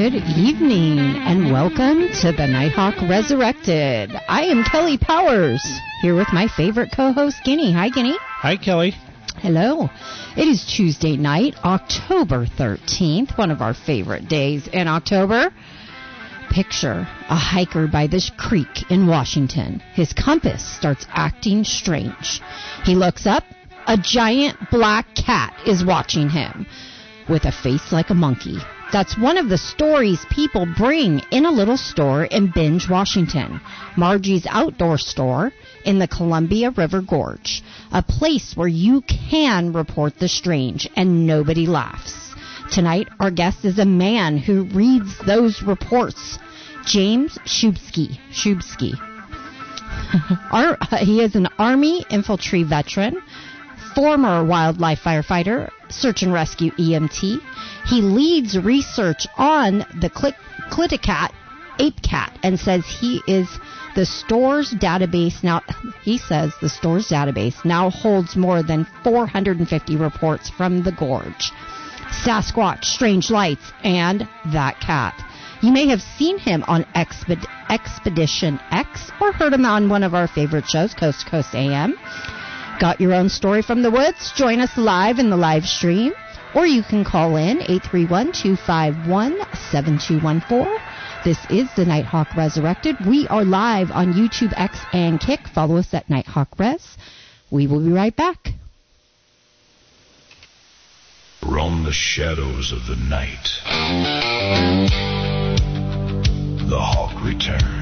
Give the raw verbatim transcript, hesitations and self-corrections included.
Good evening and welcome to the Nighthawk Resurrected. I am Kelly Powers, here with my favorite co-host, Guinea. Hi, Guinea. Hi, Kelly. Hello. It is Tuesday night, October thirteenth, one of our favorite days in October. Picture a hiker by this creek in Washington. His compass starts acting strange. He looks up. A giant black cat is watching him with a face like a monkey. That's one of the stories people bring in a little store in Benge, Washington, Margie's Outdoor Store in the Columbia River Gorge, a place where you can report the strange and nobody laughs. Tonight, our guest is a man who reads those reports, James Shubsky. Shubsky. Our, he is an Army infantry veteran, former wildlife firefighter, search and rescue E M T. He leads research on the Cliticat ape cat and says he is the store's database now. He says the store's database now holds more than four hundred fifty reports from the gorge, Sasquatch, strange lights, and that cat. You may have seen him on Exped- Expedition X or heard him on one of our favorite shows, Coast to Coast A M. Got your own story from the woods? Join us live in the live stream, or you can call in eight three one, two five one, seven two one four. This is the Nighthawk Resurrected. We are live on YouTube, X, and Kick. Follow us at Nighthawk Res. We will be right back. From the shadows of the night, the Hawk returns.